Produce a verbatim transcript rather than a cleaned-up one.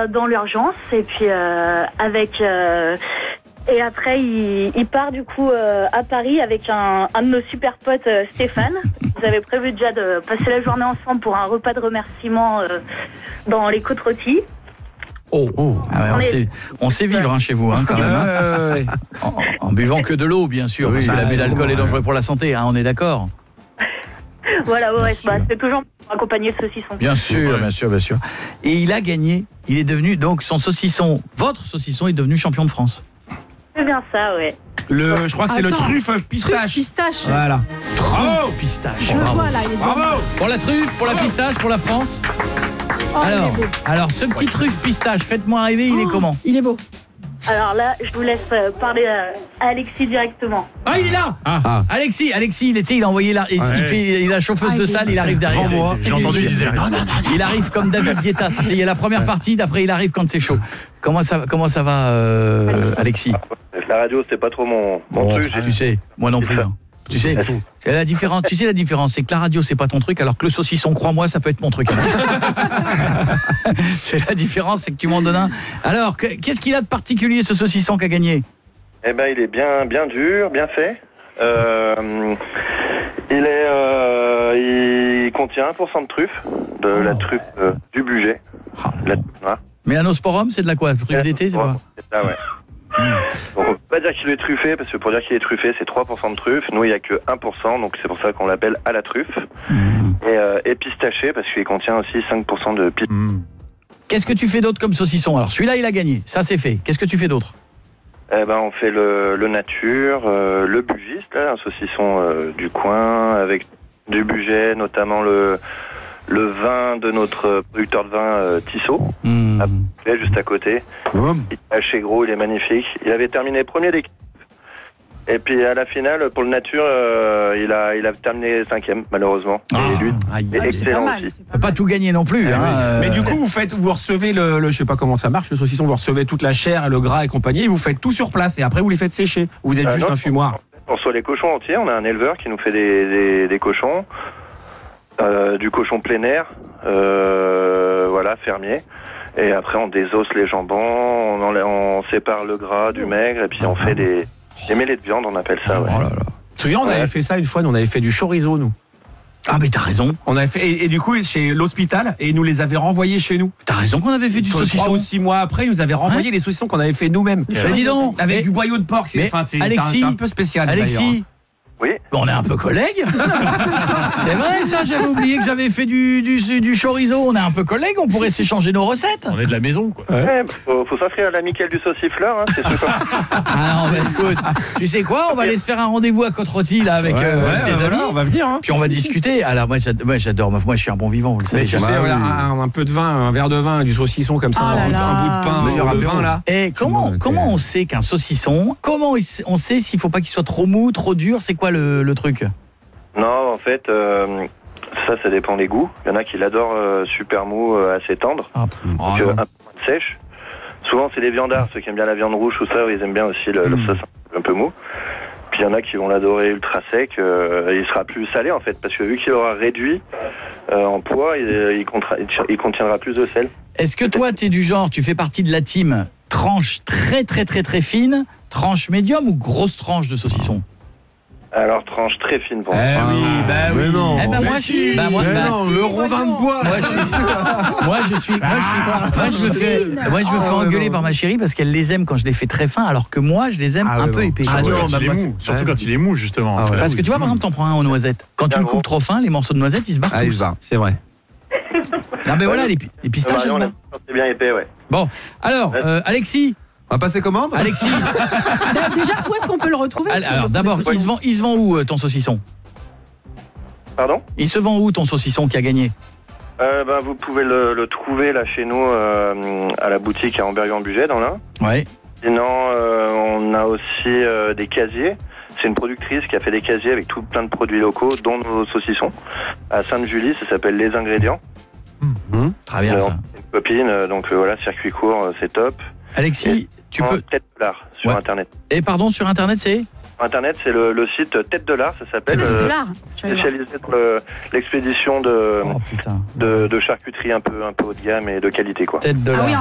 va dans l'urgence et puis euh, avec euh, et après il, il part du coup euh, à Paris avec un, un de nos super potes euh, Stéphane. Ils avaient prévu déjà de passer la journée ensemble pour un repas de remerciement euh, dans les côtes rôties. Oh, oh. Ah ouais, on, sait, on sait vivre hein, chez vous, hein, quand même. Hein. Euh, ouais. en, en buvant que de l'eau, bien sûr, oui, parce que bah, l'alcool est dangereux pour la santé, hein, on est d'accord. Voilà, ouais, bah, c'est toujours pour accompagner le saucisson. Bien sûr, bien sûr, bien sûr. Et il a gagné, il est devenu, donc son saucisson, votre saucisson est devenu champion de France. C'est bien ça, ouais. Le, je crois que c'est Attends, le truffe pistache. Truffe pistache. Voilà. Bravo, pistache. Je le vois là, il est Bravo. devant. Pour la truffe, pour la pistache, pour la France. Oh, alors, il est beau. alors, ce petit truffe pistache, faites-moi rêver, il Oh, est comment? Il est beau. Alors là, je vous laisse euh, parler à Alexis directement. Ah, il est là. Ah. Alexis, Alexis, il, est, il a envoyé la, il, Ouais. il fait, il a chauffeuse Ah, de il salle, est- il arrive derrière. Moi, j'ai entendu, il disait non, non, non. Il arrive comme David Guetta, tu sais, il y a la première partie, d'après il arrive quand c'est chaud. Comment ça, comment ça va, euh, Alexis? La radio, c'est pas trop mon, mon Bon, truc. tu sais, moi non plus. hein. Tu sais, c'est la différence. Tu sais la différence, c'est que la radio c'est pas ton truc, alors que le saucisson, crois-moi, ça peut être mon truc. C'est la différence, c'est que tu m'en donnes un. Alors, que- qu'est-ce qu'il a de particulier ce saucisson qu'a gagné? Eh ben, il est bien, bien dur, bien fait. Euh, il est, euh, il contient un pour cent de truffe, de la truffe euh, du budget. Ah. La, voilà. Mélanosporum, c'est de la quoi? Truffe d'été, c'est quoi? C'est ça, ouais. Donc, on peut pas dire qu'il est truffé, parce que pour dire qu'il est truffé, c'est trois pour cent de truffe. Nous, il n'y a que un pour cent, donc c'est pour ça qu'on l'appelle à la truffe. Mmh. Et, euh, et pistaché, parce qu'il contient aussi cinq pour cent de pistache. Mmh. Qu'est-ce que tu fais d'autre comme saucisson? Alors celui-là, il a gagné, ça c'est fait. Qu'est-ce que tu fais d'autre? Eh ben, on fait le, le nature, euh, le bugiste, là, un saucisson euh, du coin, avec du budget, notamment le, le vin de notre producteur de vin euh, Tissot, Mmh. là, juste à côté. Mmh. Il est haché gros, il est magnifique. Il avait terminé premier d'équipe. Et puis à la finale, pour le nature, euh, il, a, il a terminé cinquième, malheureusement. Ah, Et lui, aïe, il est aïe. C'est pas excellent mal. aussi. c'est On peut pas tout gagner non plus. Eh hein, oui. euh, Mais du coup, vous faites, vous recevez le, le, je sais pas comment ça marche, le saucisson, vous recevez toute la chair, le gras et compagnie, et vous faites tout sur place, et après vous les faites sécher. Vous êtes Euh, juste non, un fumoir. On reçoit les cochons entiers, on a un éleveur qui nous fait des, des, des cochons, euh, du cochon plein air, euh, voilà, fermier. Et après on désosse les jambons, on, enlève- on sépare le gras du maigre, et puis on fait des, des mêlées de viande, on appelle ça. Ouais. Oh là là. Tu te souviens, on Ouais. avait fait ça une fois, nous, on avait fait du chorizo, nous. Ah mais t'as raison, On avait fait, et, et du coup, chez l'hôpital, et ils nous les avaient renvoyés chez nous. t'as raison qu'on avait fait du Trois saucisson. ou six mois après, ils nous avaient renvoyé les saucissons qu'on avait fait nous-mêmes. Mais dis donc, Avec mais- du boyau de porc. mais Enfin, c'est c'est un, Alexis, c'est un peu spécial. d'ailleurs. Alexis, Oui. on est un peu collègues. C'est vrai ça, j'avais oublié que j'avais fait du, du, du chorizo. On est un peu collègues, on pourrait s'échanger nos recettes. On est de la maison, quoi. Ouais, faut, faut s'inscrire à l'amicale du saucifleur, hein, c'est sûr. Ah non, mais écoute, tu sais quoi, on va aller se faire un rendez-vous à Côte-Rôtie là avec Ouais, euh, ouais, tes voilà, amis. on va venir. Hein. Puis on va discuter. Alors moi j'adore, moi, j'adore, moi je suis un bon vivant, vous le savez. Mais tu sais, j'adore. voilà, un, un peu de vin, un verre de vin, du saucisson comme ça, Ah un, là bout, de- là. un bout de pain, Meilleur de apéro. vin là. Et comment, Ok. comment on sait qu'un saucisson, comment on sait s'il faut pas qu'il soit trop mou, trop dur, c'est quoi le, le truc? Non, en fait, euh, ça, ça dépend des goûts. Il y en a qui l'adorent euh, super mou, euh, assez tendre. Ah, Donc, euh, un peu moins sèche. Souvent, c'est les viandards, ceux qui aiment bien la viande rouge ou ça, ils aiment bien aussi le, le Mm. sauce un peu mou. Puis il y en a qui vont l'adorer ultra sec. Euh, il sera plus salé en fait, parce que vu qu'il aura réduit euh, en poids, il, il, contra- il contiendra plus de sel. Est-ce que toi t'es du genre, tu fais partie de la team tranche très très très très fine, tranche médium ou grosse tranche de saucisson? Alors, tranche très fine pour Eh moi. oui, bah mais oui. non. Eh ben Mais moi, si, je, bah moi, mais bah non, si, le rondin de bois. Moi je suis, moi je suis, moi je suis, moi je me fais, moi je me fais Ah, ouais, engueuler non. par ma chérie parce qu'elle les aime quand je les fais très fins, alors que moi je les aime Ah, un ouais, peu non. épais. Ah, Surtout non, quand bah, il est moi, mou. c'est- Surtout quand il est mou, justement. Ah ouais. Parce que tu vois, par exemple, t'en prends un aux noisettes. Quand tu Bien le gros. coupes trop fin, les morceaux de noisettes, ils se barrent Ah, il tous. se va. C'est vrai. Non, mais voilà, les, pi- les pistaches, Ouais, elles se non, barrent. la- c'est bien épais, ouais. Bon, alors, euh, Alexis, On va passer commande. Alexis, Bah, déjà, où est-ce qu'on peut le retrouver? al- si on alors veut d'abord, trouver il se vend, il se vend où euh, ton saucisson? Pardon Il se vend où ton saucisson qui a gagné? euh, ben, vous pouvez le, le trouver là chez nous euh, à la boutique à Amberg-en-Bugey dans l'Ain. Ouais. Sinon, euh, on a aussi euh, des casiers. C'est une productrice qui a fait des casiers avec tout plein de produits locaux, dont nos saucissons. À Sainte-Julie, ça s'appelle Les Ingrédients. Très bien Euh, ça. Une copine, euh, donc euh, voilà, circuit court, euh, c'est top. Alexis, tu En peux. Tête de l'art sur Ouais. Internet. Et pardon, sur Internet, c'est Sur Internet, c'est le, le site Tête de l'art, ça s'appelle. C'est euh, de l'art. Je vais aller voir. spécialisé pour le- l'expédition de, Oh putain. de, de charcuterie un peu, un peu haut de gamme et de qualité, quoi. Tête de Ah l'art. oui,